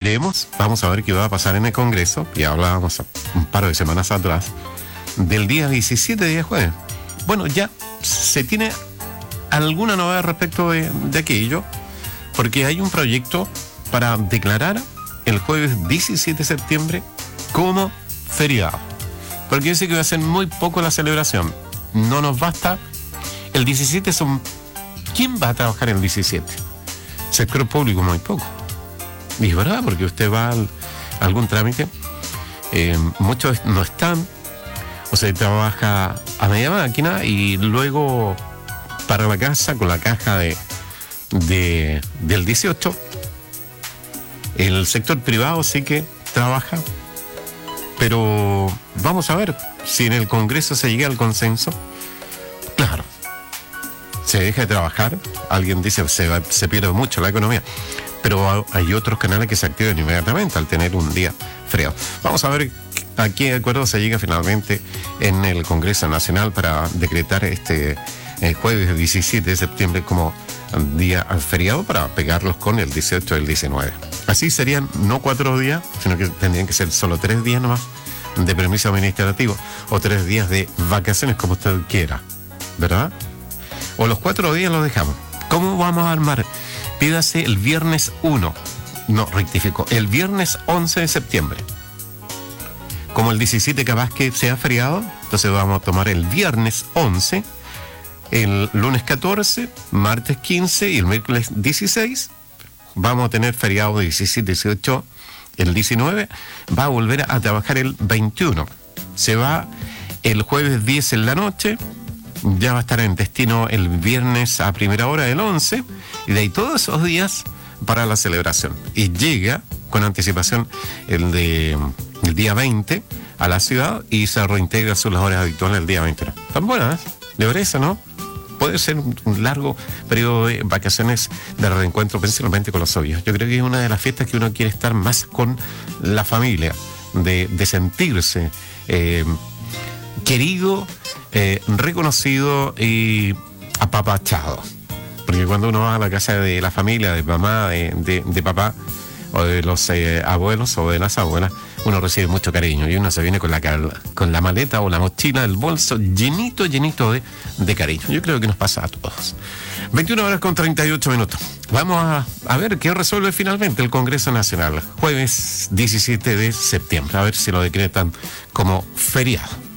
veremos, vamos a ver qué va a pasar en el Congreso. Ya hablábamos un par de semanas atrás del día 17, día jueves. Bueno, ya se tiene alguna novedad respecto de aquello, porque hay un proyecto para declarar el jueves 17 de septiembre como feriado. Porque dice que va a ser muy poco la celebración. No nos basta. El 17 son... ¿Quién va a trabajar el 17? Sector público muy poco. Y es verdad, porque usted va a algún trámite, muchos no están, o se trabaja a media máquina y luego para la casa con la caja del 18. El sector privado sí que trabaja, pero vamos a ver si en el Congreso se llega al consenso. Claro, se deja de trabajar, alguien dice se pierde mucho la economía, pero hay otros canales que se activan inmediatamente al tener un día frío. Vamos a ver a qué acuerdo se llega finalmente en el Congreso Nacional para decretar este jueves 17 de septiembre como día feriado, para pegarlos con el 18 y el 19. Así serían no 4 días, sino que tendrían que ser solo 3 días nomás de permiso administrativo o 3 días de vacaciones, como usted quiera, ¿verdad? O los 4 días los dejamos. ¿Cómo vamos a armar? Pídase el viernes 1. No, rectifico. El viernes 11 de septiembre. Como el 17 capaz que sea feriado, entonces vamos a tomar el viernes 11, el lunes 14, martes 15 y el miércoles 16. Vamos a tener feriado 17, 18, el 19. Va a volver a trabajar el 21. Se va el jueves 10 en la noche. Ya va a estar en destino el viernes a primera hora del 11, y de ahí todos esos días para la celebración. Y llega con anticipación el día 20 a la ciudad y se reintegra a sus horas habituales el día 21. Tan buenas, ¿le parece, no? Puede ser un largo periodo de vacaciones de reencuentro, principalmente con los socios. Yo creo que es una de las fiestas que uno quiere estar más con la familia, de sentirse querido, reconocido y apapachado. Porque cuando uno va a la casa de la familia, de mamá, de papá, o de los abuelos o de las abuelas, uno recibe mucho cariño y uno se viene con la maleta o la mochila, el bolso llenito de cariño. Yo creo que nos pasa a todos. 21 horas con 38 minutos. Vamos a ver qué resuelve finalmente el Congreso Nacional. Jueves 17 de septiembre. A ver si lo decretan como feriado.